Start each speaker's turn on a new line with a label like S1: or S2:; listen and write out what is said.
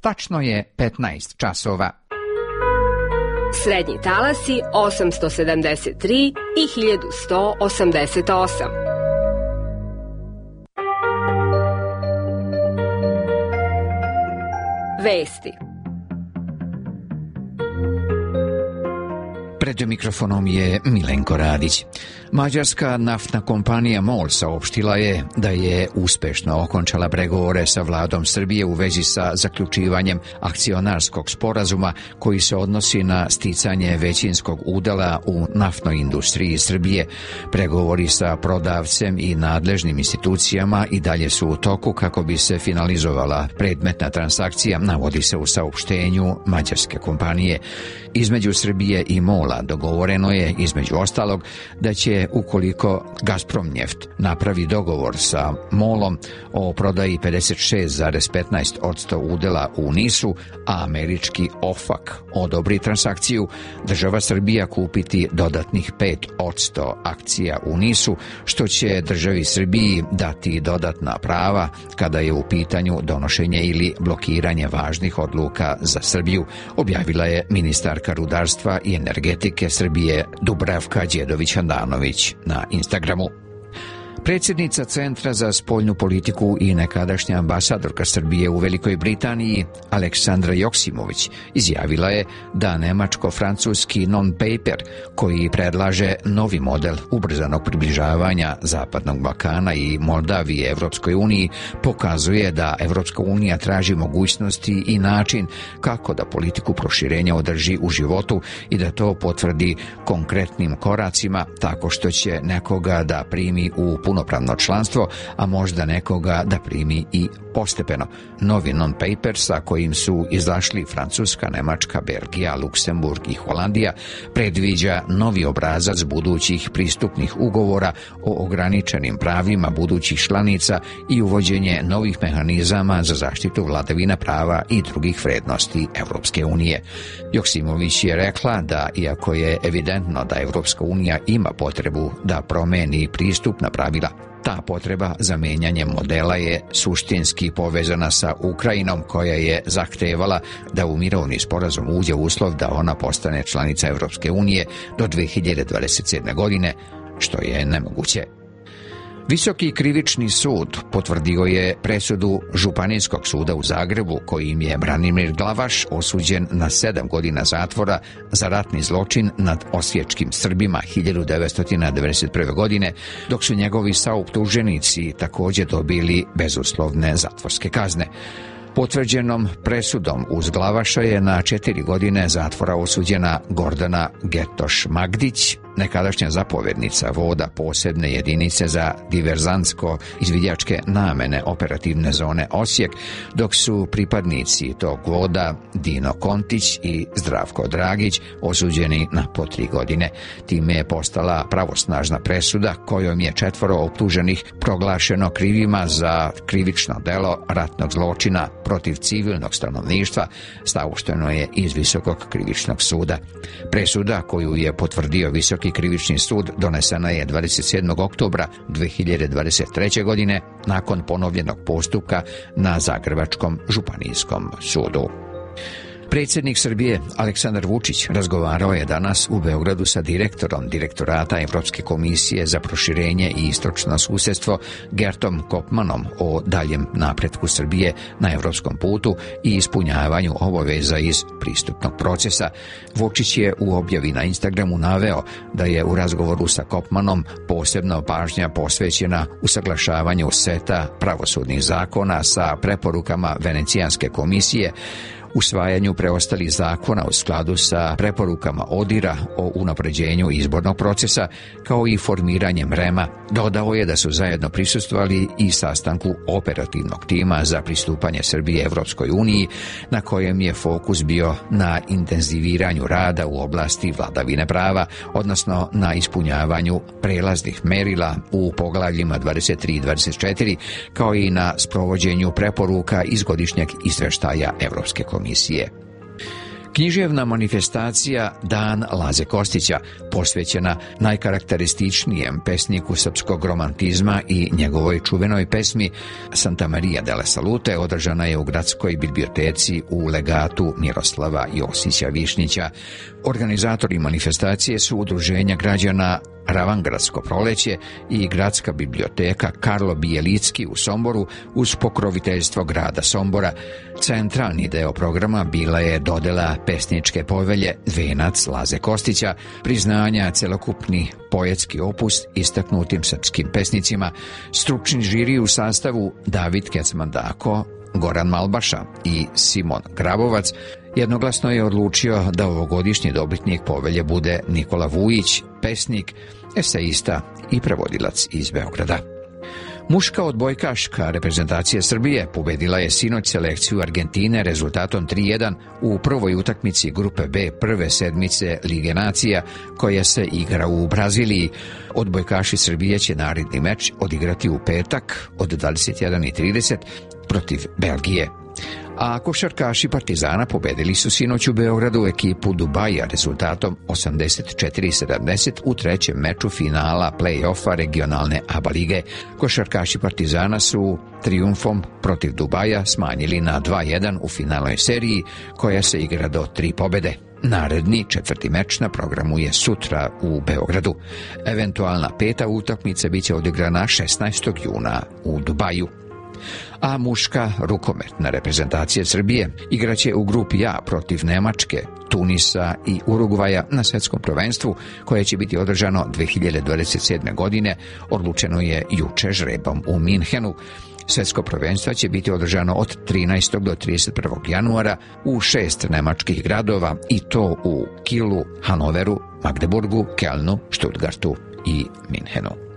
S1: Tačno je 15 časova.
S2: Srednji talasi 873 i 1188. Vesti.
S1: Pred mikrofonom je Milenko Radić. Mađarska naftna kompanija MOL saopštila je da je uspešno okončala pregovore sa vladom Srbije u vezi sa zaključivanjem akcionarskog sporazuma koji se odnosi na sticanje većinskog udela u naftnoj industriji Srbije. Pregovori sa prodavcem i nadležnim institucijama i dalje su u toku kako bi se finalizovala predmetna transakcija, navodi se u saopštenju mađarske kompanije. Između Srbije i MOL-a dogovoreno je, između ostalog, da će, ukoliko Gazprom Njeft napravi dogovor sa MOL-om o prodaji 56,15% udela u NIS-u, a američki OFAC odobri transakciju, država Srbija kupiti dodatnih 5% akcija u NIS-u, što će državi Srbiji dati dodatna prava kada je u pitanju donošenje ili blokiranje važnih odluka za Srbiju, objavila je ministarka rudarstva i energetike Srbije Dubravka Đedović-Handanović na Instagramu. Predsjednica Centra za spoljnu politiku i nekadašnja ambasadorka Srbije u Velikoj Britaniji, Aleksandra Joksimović, izjavila je da nemačko-francuski non-paper, koji predlaže novi model ubrzanog približavanja Zapadnog Balkana i Moldavije Evropskoj uniji, pokazuje da Evropska unija traži mogućnosti i način kako da politiku proširenja održi u životu i da to potvrdi konkretnim koracima, tako što će nekoga da primi u punopravno članstvo, a možda nekoga da primi i postepeno. Novi non-paper sa kojim su izašli Francuska, Nemačka, Belgija, Luksemburg i Holandija predviđa novi obrazac budućih pristupnih ugovora o ograničenim pravima budućih članica i uvođenje novih mehanizama za zaštitu vladavine prava i drugih vrednosti Evropske unije. Joksimović je rekla da, iako je evidentno da Evropska unija ima potrebu da promeni pristupna pravila, ta potreba za menjanjem modela je suštinski povezana sa Ukrajinom, koja je zahtevala da u mirovni sporazum uđe uslov da ona postane članica Evropske unije do 2027. godine, što je nemoguće. Visoki krivični sud potvrdio je presudu Županijskog suda u Zagrebu, kojim je Branimir Glavaš osuđen na 7 godina zatvora za ratni zločin nad osječkim Srbima 1991. godine, dok su njegovi saoptuženici također dobili bezuslovne zatvorske kazne. Potvrđenom presudom uz Glavaša je na 4 godine zatvora osuđena Gordana Getoš-Magdić, nekadašnja zapovjednica voda posebne jedinice za diverzantsko-izviđačke namene operativne zone Osijek, dok su pripadnici tog voda Dino Kontić i Zdravko Dragić osuđeni na po 3 godine. Time je postala pravosnažna presuda kojom je 4 optuženih proglašeno krivima za krivično delo ratnog zločina protiv civilnog stanovništva, saopšteno je iz Visokog krivičnog suda. Presuda, koju je potvrdio Visoki krivični sud, donesena je 27. oktobra 2023. godine nakon ponovljenog postupka na Zagrebačkom županijskom sudu. Predsjednik Srbije Aleksandar Vučić razgovarao je danas u Beogradu sa direktorom Direktorata Evropske komisije za proširenje i istočno susjedstvo Gertom Kopmanom o daljem napretku Srbije na evropskom putu i ispunjavanju obaveza iz pristupnog procesa. Vučić je u objavi na Instagramu naveo da je u razgovoru sa Kopmanom posebno pažnja posvećena usaglašavanju seta pravosudnih zakona sa preporukama Venecijanske komisije, usvajanju preostalih zakona u skladu sa preporukama ODIR-a o unapređenju izbornog procesa, kao i formiranjem REM-a. Dodao je da su zajedno prisustvovali i sastanku operativnog tima za pristupanje Srbije Evropskoj uniji, na kojem je fokus bio na intenziviranju rada u oblasti vladavine prava, odnosno na ispunjavanju prelaznih merila u poglavljima 23 i 24, kao i na sprovođenju preporuka iz godišnjeg izveštaja Evropske komisije. Književna manifestacija Dan Laze Kostića posvećena najkarakterističnijem pesniku srpskog romantizma i njegovoj čuvenoj pesmi Santa Maria della Salute, održana je u Gradskoj biblioteci u legatu Miroslava Josića Višnjića. Organizatori manifestacije su udruženja građana Ravangradsko proleće i Gradska biblioteka Karlo Bijelicki u Somboru uz pokroviteljstvo grada Sombora. Centralni deo programa bila je dodela pesničke povelje Venac Laze Kostića, priznanja celokupni poetski opus istaknutim srpskim pesnicima. Stručni žiri u sastavu David Kecman-Dako, Goran Malbaša i Simon Grabovac jednoglasno je odlučio da ovogodišnji dobitnik povelje bude Nikola Vujić, pesnik, eseista i prevodilac iz Beograda. Muška odbojkaška reprezentacija Srbije pobedila je sinoć selekciju Argentine rezultatom 3:1 u prvoj utakmici grupe B prve sedmice Lige nacija koja se igra u Braziliji. Odbojkaši Srbije će naredni meč odigrati u petak od 21:30 protiv Belgije. A košarkaši Partizana pobedili su sinoć u Beogradu ekipu Dubaja rezultatom 84-70 u trećem meču finala play-offa regionalne ABA lige. Košarkaši Partizana su trijumfom protiv Dubaja smanjili na 2:1 u finalnoj seriji koja se igra do 3 pobede. Naredni četvrti meč na programu je sutra u Beogradu. Eventualna peta utakmica biće odigrana 16. juna u Dubaju. A muška rukometna reprezentacija Srbije igraće u grupi A protiv Nemačke, Tunisa i Urugvaja na svetskom prvenstvu koje će biti održano 2027. godine, odlučeno je juče žrebom u Minhenu. Svetsko prvenstvo će biti održano od 13. do 31. januara u 6 nemačkih gradova i to u Kielu, Hanoveru, Magdeburgu, Kelnu, Stuttgartu i Minhenu.